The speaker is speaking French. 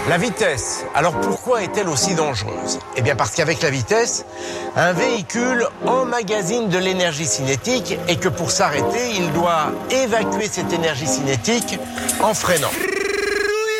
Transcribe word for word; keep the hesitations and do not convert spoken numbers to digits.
La vitesse, alors pourquoi est-elle aussi dangereuse? Eh bien parce qu'avec la vitesse, un véhicule emmagasine de l'énergie cinétique et que pour s'arrêter, il doit évacuer cette énergie cinétique en freinant.